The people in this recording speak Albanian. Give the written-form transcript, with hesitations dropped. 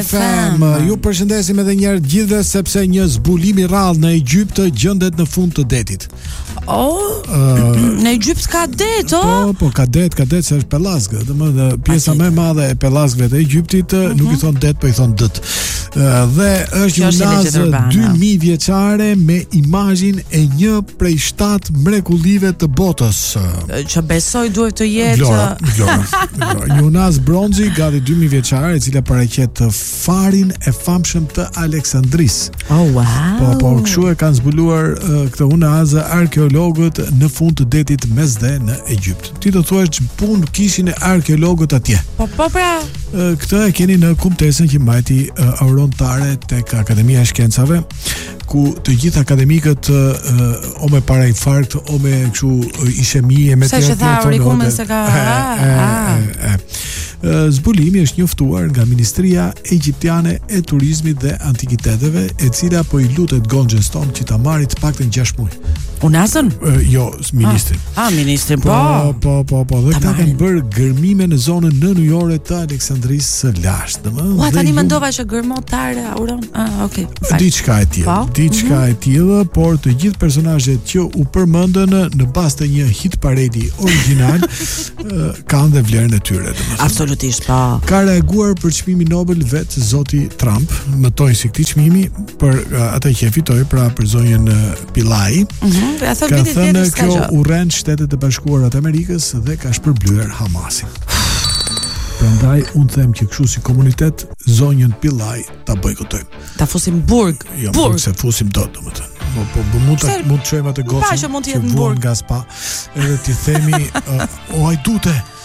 FM. Ju përshëndesim edhe një herë gjithëve sepse një zbulim i rrallë në Egjipt gjendet në fund të detit. Në Egjipt ka det, Po, ka det se është pellazgë. Domethënë pjesa më e madhe e pellazgëve të Egjiptit nuk i thon det, po i thon dët. Dhe është një unazë 2000 vjeçare me imazhin e një prej 7 mrekullive të botës. Që besoj duhet të jetë Vlora. Një unazë bronzi gati 2000 vjeçare, e cila paraqet farin e famshëm të Aleksandrisë. Oh wow. Po kështu e kanë zbuluar këtë unazë arkeologët në fund të detit Mesdhe në Egjipt. Ti do thuash punë kishin e arkeologët atje. Po pra. Këtë e keni në kumtesën që mbajti aurontare tek Akademia e Shkencave, ku të gjithë akademikët o me para infarkt, o me kështu ishemie, me sa që tha Aurikumen se ka zbulimi është njoftuar nga Ministria Egjiptiane e Turizmit dhe Antikiteteve, e cila po i lutet Gonxhës tonë që ta marrë të paktën 6 muaj. Unazën? Jo, ministrin. Ministrin, po. Dhe këta kanë bërë gërmime në zonën nënujore të Aleksandrisë së lashtë. Tani mendova që gërmotare Auron. Okay. Diçka e tillë, por të gjithë personazhet që u përmendën në bazë të një hit paredi origjinal kanë dhe vlerën e tyre, domethënë. Absolutisht, po. Ka reaguar për çmimin Nobel vetë zoti Trump, mëtoi se këtij çmimi për atë që e fitoi, pra për zonjën Pillai. Ka thënë kjo urren Shtetet e Bashkuara të Amerikës dhe ka shpërblyer Hamasin. Prandaj unë them që kështu si komunitet zonjën Pillai ta bojkotojmë. Ta fusim burg. Jo, burg se fusim dot, domethënë. Po mund të çojmë atë gocën. Pa që mund të jetë në burg nga spa. Edhe ti themi o hajdute.